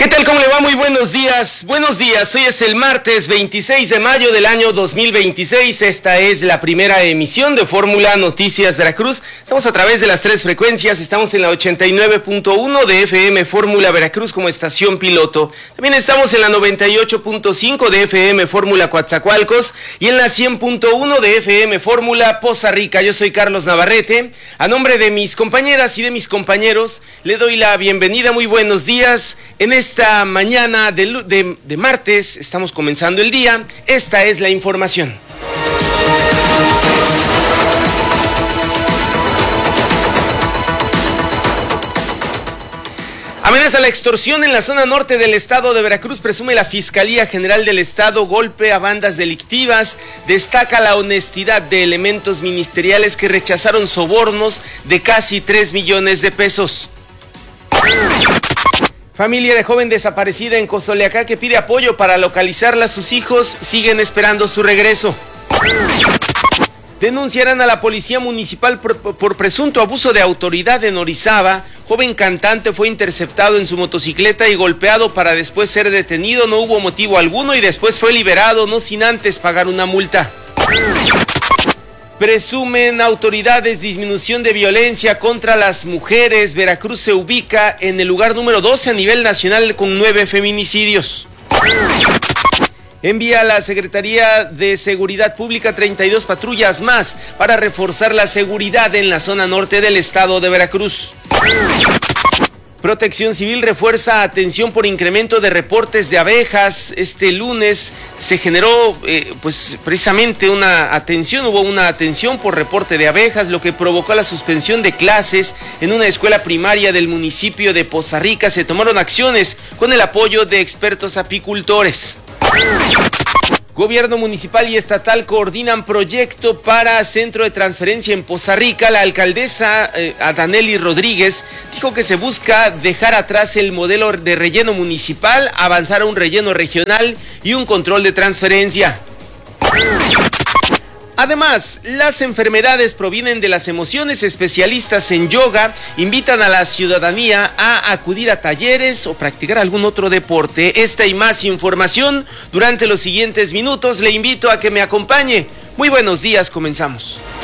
¿Qué tal? ¿Cómo le va? Muy buenos días. Buenos días. Hoy es el martes 26 de mayo del año 2026. Esta es la primera emisión de Fórmula Noticias Veracruz. Estamos a través de las tres frecuencias. Estamos en la 89.1 de FM Fórmula Veracruz como estación piloto. También estamos en la 98.5 de FM Fórmula Coatzacoalcos y en la 100.1 de FM Fórmula Poza Rica. Yo soy Carlos Navarrete. A nombre de mis compañeras y de mis compañeros, le doy la bienvenida. Muy buenos días. En esta mañana de martes estamos comenzando el día. Esta es la información. Amenaza la extorsión en la zona norte del estado de Veracruz, presume la Fiscalía General del Estado, golpe a bandas delictivas, destaca la honestidad de elementos ministeriales que rechazaron sobornos de casi 3 millones de pesos. Familia de joven desaparecida en Cozoleacá que pide apoyo para localizarla. Sus hijos siguen esperando su regreso. Denunciarán a la policía municipal por presunto abuso de autoridad en Orizaba. Joven cantante fue interceptado en su motocicleta y golpeado para después ser detenido. No hubo motivo alguno y después fue liberado, no sin antes pagar una multa. Presumen autoridades disminución de violencia contra las mujeres. Veracruz se ubica en el lugar número 12 a nivel nacional con 9 feminicidios. Envía a la Secretaría de Seguridad Pública 32 patrullas más para reforzar la seguridad en la zona norte del estado de Veracruz. Protección Civil refuerza atención por incremento de reportes de abejas. Este lunes se generó precisamente hubo una atención por reporte de abejas, lo que provocó la suspensión de clases en una escuela primaria del municipio de Poza Rica. Se tomaron acciones con el apoyo de expertos apicultores. Gobierno municipal y estatal coordinan proyecto para centro de transferencia en Poza Rica. La alcaldesa Adaneli Rodríguez dijo que se busca dejar atrás el modelo de relleno municipal, avanzar a un relleno regional y un control de transferencia. Además, las enfermedades provienen de las emociones. Especialistas en yoga invitan a la ciudadanía a acudir a talleres o practicar algún otro deporte. Esta y más información durante los siguientes minutos. Le invito a que me acompañe. Muy buenos días, comenzamos.